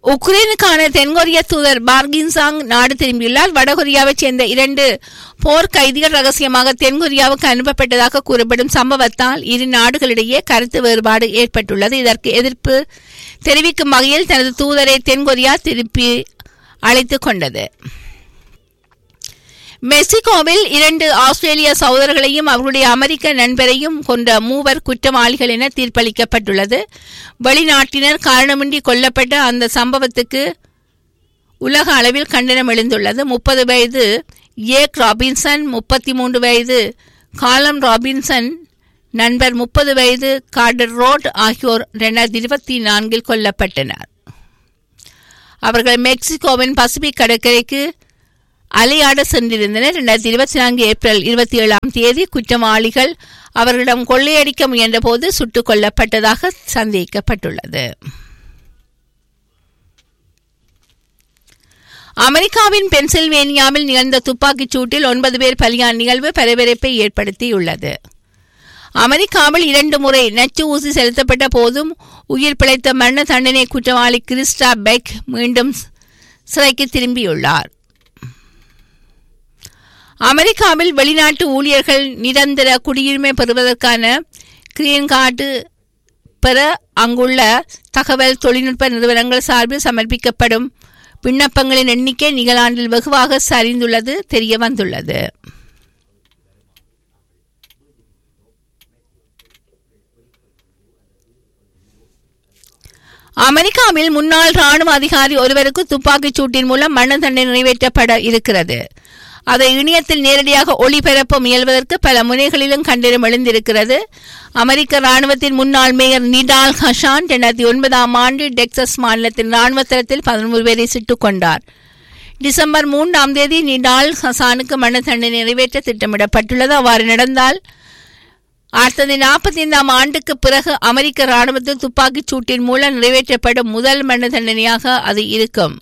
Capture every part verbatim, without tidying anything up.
உக்ரைனுக்கான தென்கொரிய தூதர் பார்கின்சாங் நாடு திரும்பியுள்ளார். வடகொரியாவைச் சேர்ந்த இரண்டு போர் கைதிகள் ரகசியமாக தென்கொரியாவுக்கு அனுப்பப்பட்டதாக கூறப்படும் சம்பவத்தால் இரு நாடுகளிடையே கருத்து வேறுபாடு ஏற்பட்டுள்ளது. இதற்கு எதிர்ப்பு தெரிவிக்கும் வகையில் தனது தூதரை தென்கொரியா திருப்பி அழைத்துக் கொண்டது. மெக்சிகோவில் இரண்டு ஆஸ்திரேலிய சகோதரர்களையும் அவருடைய அமெரிக்க நண்பரையும் கொண்ட மூவர் குற்றவாளிகள் என தீர்ப்பளிக்கப்பட்டுள்ளது. வெளிநாட்டினர் காரணமின்றி கொல்லப்பட்ட அந்த சம்பவத்துக்கு உலக அளவில் கண்டனம் எழுந்துள்ளது. முப்பது வயது ஏக் ராபின்சன், முப்பத்தி மூன்று வயது காலம் ராபின்சன் நண்பர் முப்பது வயது கார்டர் ரோட் ஆகியோர் இரண்டாயிரத்தி இருபத்தி நான்கில் கொல்லப்பட்டனர். அவர்கள் மெக்சிகோவின் பசிபிக் கடற்கரைக்கு அலையாட சென்றிருந்தனர். இரண்டாயிரத்தி இருபத்தி நான்கு ஏப்ரல் இருபத்தி ஏழாம் தேதி குற்றவாளிகள் அவர்களிடம் கொள்ளையடிக்க முயன்ற போது சுட்டுக் கொல்லப்பட்டதாக சந்தேகிக்கப்பட்டுள்ளது. அமெரிக்காவின் பென்சில்வேனியாவில் நிகழ்ந்த துப்பாக்கிச் சூட்டில் ஒன்பது பேர் பலியான நிகழ்வு பரபரப்பை ஏற்படுத்தியுள்ளது. அமெரிக்காவில் இரண்டு முறை நச்சு ஊசி செலுத்தப்பட்ட போதும் உயிர் பிழைத்த மரண தண்டனை குற்றவாளி கிறிஸ்டா பெக் மீண்டும் சிறைக்கு திரும்பியுள்ளார். அமெரிக்காவில் வெளிநாட்டு ஊழியர்கள் நிரந்தர குடியுரிமை பெறுவதற்கான கிரீன் கார்டு பெற அங்குள்ள தகவல் தொழில்நுட்ப நிறுவனங்கள் சார்பில் சமர்ப்பிக்கப்படும் விண்ணப்பங்களின் எண்ணிக்கை நிகழாண்டில் வெகுவாக சரிந்துள்ளது தெரிய வந்துள்ளது. அமெரிக்காவில் முன்னாள் ராணுவ அதிகாரி ஒருவருக்கு துப்பாக்கிச் சூட்டின் மூலம் மரண தண்டனை நிறைவேற்றப்பட இருக்கிறது. அதை இணையத்தில் நேரடியாக ஒளிபரப்ப முயல்வதற்கு பல முனைகளிலும் கண்டனம் எழுந்திருக்கிறது. அமெரிக்க ராணுவத்தின் முன்னாள் மேயர் நிடால் ஹஷான் இரண்டாயிரத்தி ஒன்பதாம் ஆண்டு டெக்சஸ் மாநிலத்தின் ராணுவ தளத்தில் பதினொரு பேரை சுட்டுக் கொண்டார். டிசம்பர் மூன்றாம் தேதி நிடால் ஹசானுக்கு மரண தண்டனை நிறைவேற்ற திட்டமிடப்பட்டுள்ளது. அவ்வாறு நடந்தால் அடுத்தது நாற்பத்தி ஐந்தாம் ஆண்டுக்கு பிறகு அமெரிக்க ராணுவத்தில் துப்பாக்கிச் சூட்டின் மூலம் நிறைவேற்றப்படும் முதல் மரண தண்டனையாக அது இருக்கும்.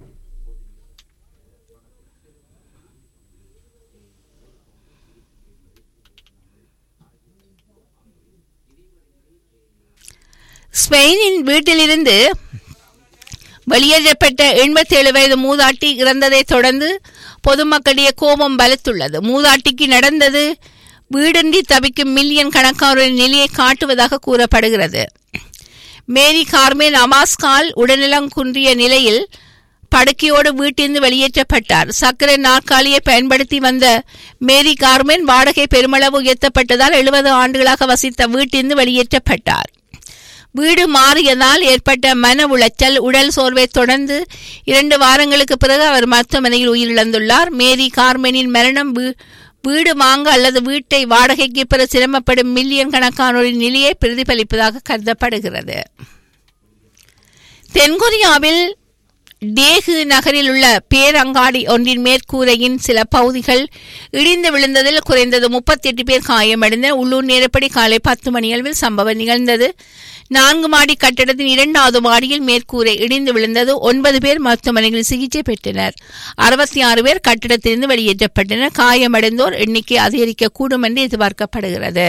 ஸ்பெயினின் வீட்டிலிருந்து வெளியேற்றப்பட்ட எண்பத்தி ஏழு வயது மூதாட்டி இறந்ததை தொடர்ந்து பொதுமக்களிடையே கோபம் பலத்துள்ளது. மூதாட்டிக்கு நடந்தது வீடின்றி தவிக்கும் மில்லியன் கணக்கானோரின் நிலையை காட்டுவதாக கூறப்படுகிறது. மேரி கார்மென் அமாஸ்கால் உடல்நலம் குன்றிய நிலையில் படுக்கையோடு வீட்டிலிருந்து வெளியேற்றப்பட்டார். சக்கரை நாற்காலியை பயன்படுத்தி வந்த மேரி கார்மென் வாடகை பெருமளவு உயர்த்தப்பட்டதால் எழுபது ஆண்டுகளாக வசித்த வீட்டிலிருந்து வெளியேற்றப்பட்டார். வீடு மாறியதால் ஏற்பட்ட மன உளைச்சல், உடல் சோர்வை தொடர்ந்து இரண்டு வாரங்களுக்கு பிறகு அவர் மருத்துவமனையில் உயிரிழந்துள்ளார். மேரி கார்மெனின் மரணம் வீடு வாங்க அல்லது வீட்டை வாடகைக்கு பெற சிரமப்படும் மில்லியன் கணக்கானோரின் நிலையை பிரதிபலிப்பதாக கருதப்படுகிறது. தென்கொரியாவில் டேகு நகரில் உள்ள பேரங்காடி ஒன்றின் மேற்கூரையின் சில பகுதிகள் இடிந்து விழுந்ததில் குறைந்தது முப்பத்தி எட்டு பேர் காயமடைந்தனர். உள்ளூர் நேரப்படி காலை பத்து மணி அளவில் சம்பவம் நிகழ்ந்தது. நான்கு மாடி கட்டடத்தின் இரண்டாவது மாடியில் மேற்கூரை இடிந்து விழுந்தது. ஒன்பது பேர் மருத்துவமனைகளில் சிகிச்சை பெற்றனர். அறுபத்தி ஆறு பேர் கட்டிடத்திலிருந்து வெளியேற்றப்பட்டனர். காயமடைந்தோர் எண்ணிக்கை அதிகரிக்கக்கூடும் என்று எதிர்பார்க்கப்படுகிறது.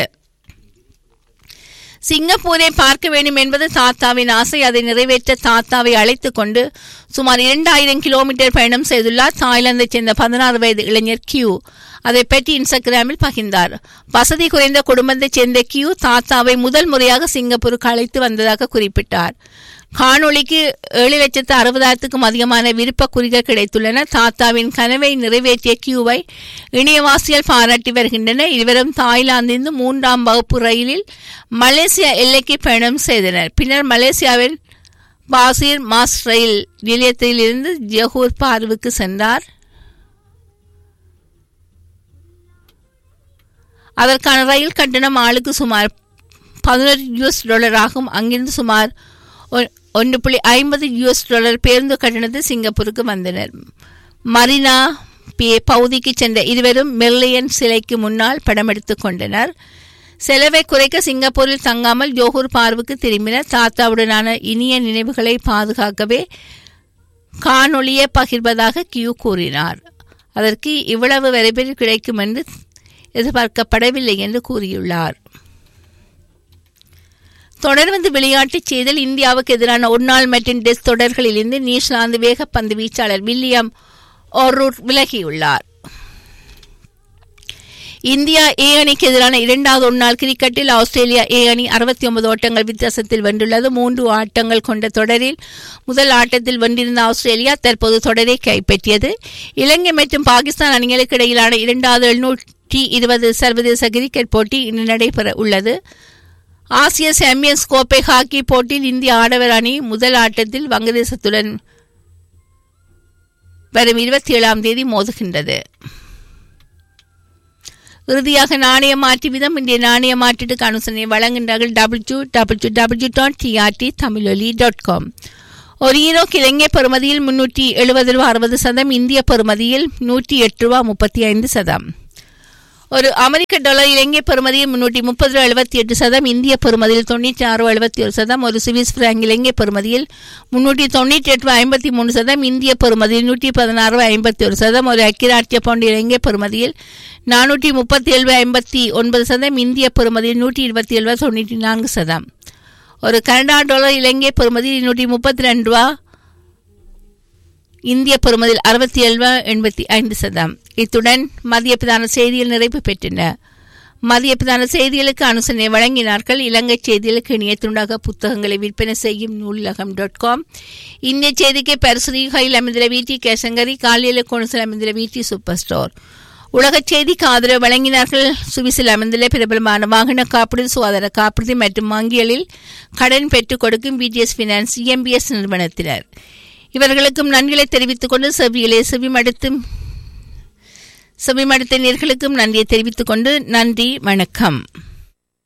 சிங்கப்பூரை பார்க்க வேண்டும் என்பது தாத்தாவின் ஆசை. அதை நிறைவேற்ற தாத்தாவை அழைத்துக் கொண்டு சுமார் இரண்டாயிரம் கிலோமீட்டர் பயணம் செய்துள்ளார் தாய்லாந்தைச் சேர்ந்த பதினாறு வயது இளைஞர் கியூ. அதை பற்றி இன்ஸ்டாகிராமில் பகிர்ந்தார். வசதி குறைந்த குடும்பத்தைச் சேர்ந்த கியூ தாத்தாவை முதல் முறையாக சிங்கப்பூருக்கு அழைத்து வந்ததாக குறிப்பிட்டார். காணொளிக்கு ஏழு லட்சத்து அறுபதாயிரத்துக்கும் அதிகமான விருப்ப குறிகள் கிடைத்துள்ளன. தாத்தாவின் கனவை நிறைவேற்றிய கியூவை இணையவாசிகள் பாராட்டி வருகின்றனர். இருவரும் தாய்லாந்திலிருந்து மூன்றாம் வகுப்பு ரயிலில் மலேசியா எல்லைக்கு பயணம் செய்தனர். பின்னர் மலேசியாவின் பாசிர் மாஸ் ரயில் நிலையத்திலிருந்து ஜோஹர் பார்வுக்கு சென்றார். அதற்கான ரயில் கட்டணம் ஆளுக்கு சுமார் பதினொரு யூஎஸ் டாலர் ஆகும். அங்கிருந்து சுமார் ஒன்று புள்ளி ஐம்பது யூஎஸ் டாலர் பேருந்து கட்டணத்தில் சிங்கப்பூருக்கு வந்தனர். மரீனா பே பகுதிக்கு சென்ற இருவரும் மெர்லியன் சிலைக்கு முன்னால் படம் எடுத்துக் கொண்டனர். செலவை குறைக்க சிங்கப்பூரில் தங்காமல் ஜோஹர் பார்வுக்கு திரும்பினர். தாத்தாவுடனான இனிய நினைவுகளை பாதுகாக்கவே காணொளியை பகிர்வதாக கியூ கூறினார். அதற்கு இவ்வளவு வரவேற்பு கிடைக்கும் என்று எதிர்பார்க்கப்படவில்லை என்று கூறியுள்ளார். தொடர்ந்து விளையாட்டுச் செய்தல். இந்தியாவுக்கு எதிரான ஒருநாள் மற்றும் டெஸ்ட் தொடர்களிலிருந்து நியூசிலாந்து வேகப்பந்து வீச்சாளர் வில்லியம் ஓரூர் விலகியுள்ளார். இந்தியா ஏ அணிக்கு எதிரான இரண்டாவது ஒருநாள் கிரிக்கெட்டில் ஆஸ்திரேலியா ஏ அணி அறுபத்தி ஒன்பது ஓட்டங்கள் வித்தியாசத்தில் வென்றுள்ளது. மூன்று ஆட்டங்கள் கொண்ட தொடரில் முதல் ஆட்டத்தில் வென்றிருந்த ஆஸ்திரேலியா தற்போது தொடரை கைப்பற்றியது. இலங்கை மற்றும் பாகிஸ்தான் அணிகளுக்கு இடையிலான இரண்டாவது எழுநூற்றி இருபது சர்வதேச கிரிக்கெட் போட்டி இன்று நடைபெற உள்ளது. ஆசிய சாம்பியன்ஸ் கோப்பை ஹாக்கி போட்டியில் இந்திய ஆடவர் அணி முதல் ஆட்டத்தில் வங்கதேசத்துடன் வரும் இருபத்தி ஏழாம் தேதி மோதுகின்றது. இறுதியாக நாணய மாற்று விதம். இந்திய நாணய மாற்றீட்டுக்கு அனுசரணை வழங்குகின்றார்கள் W W W dot TRT தமிழொலி டாட் காம். ஒரு ஈரோக்கு இலங்கை பெறுமதியில் முன்னூற்றி எழுபது ரூபா அறுபது சதம், இந்திய பெறுமதியில் நூற்றி எட்டு ரூபா முப்பத்தி ஐந்து சதம். ஒரு அமெரிக்க டாலர் இலங்கை பெறுமதியில் முன்னூற்றி முப்பது ரூபா எழுபத்தி எட்டு சதம், இந்திய பெறுமதியில் தொண்ணூற்றி ஆறு ரூபா எழுபத்தி ஒரு சதம். ஒரு சுவிஸ் பிராங்க் இலங்கை பெறுமதியில் முன்னூற்றி தொண்ணூற்றி எட்டு ரூபா ஐம்பத்தி மூணு சதம், இந்திய பெறுமதியில் நூற்றி பதினாறு ரூபா ஐம்பத்தி ஒரு சதம். ஒரு ஐக்கிய பவுண்ட் இலங்கை பெறுமதியில் நானூற்றி முப்பத்தி ஏழு ரூபா ஐம்பத்தி ஒன்பது சதம், இந்திய பெறுமதியில் நூற்றி இருபத்தி ஏழு ரூபா தொண்ணூற்றி நான்கு சதம். ஒரு கனடா டாலர் இலங்கை பெறுமதியில் நூற்றி முப்பத்தி ரெண்டு ரூபா, இந்திய பெறுமதியில் அறுபத்தி ஏழு ரூபா எண்பத்தி ஐந்து சதம். இத்துடன் மதிய பிரதான செய்திகள் நிறைவு பெற்றன. மதிய பிரதான செய்திகளுக்கு அனுசரணை வழங்கினார்கள் இலங்கை செய்திகளுக்கு இணையத்துண்டாக புத்தகங்களை விற்பனை செய்யும் நூலகம் டாட் காம். இந்திய செய்திக்கு பரிசுரிகையில் அமைந்துள்ள வீட்டி கேசங்கரி, காலையில் கொணுசல் அமைந்துள்ள வீட்டி சூப்பர் ஸ்டோர். உலக செய்திக்கு ஆதரவு வழங்கினார்கள் சுவிஸில் அமைந்துள்ள பிரபலமான வாகன காப்பீடு, சுகாதார காப்பீடு மற்றும் வங்கிகளில் கடன் பெற்றுக் கொடுக்கும் பிடிஎஸ் பினான்ஸ் இஎம்பிஎஸ் நிறுவனத்தினர். இவர்களுக்கும் நன்றிகளை தெரிவித்துக் கொண்டு செவிகளை செவிமடுத்தும் செவிமடுத்த நேயர்களுக்கும் நன்றியை தெரிவித்துக் கொண்டு நன்றி, வணக்கம்.